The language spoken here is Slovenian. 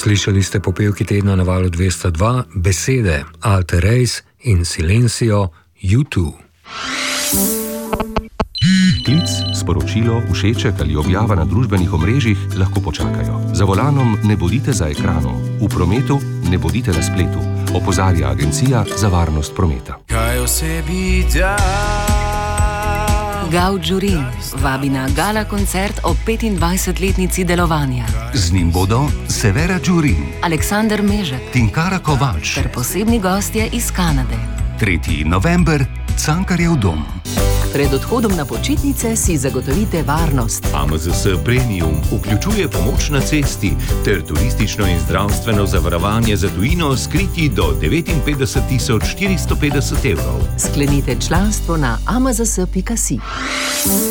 Slišali ste popevki tedna na Valu 202, Besede, Alter Reis in Silencio, U2. Klic, sporočilo, všeček ali objava na družbenih omrežjih lahko počakajo. Za volanom ne bodite za ekranom, v prometu ne bodite na spletu. Opozarja Agencija za varnost prometa. Gav Đurin vabi na gala koncert ob 25-letnici delovanja. Z njim bodo Severa Đurin, Aleksander Mežek, Tinkara Kovač ter posebni gostje iz Kanade. 3. november, Cankarjev dom. Pred odhodom na počitnice si zagotovite varnost. AMZS Premium vključuje pomoč na cesti ter turistično in zdravstveno zavarovanje za tujino s kriti do 59.450 evrov. Sklenite članstvo na amzs.si.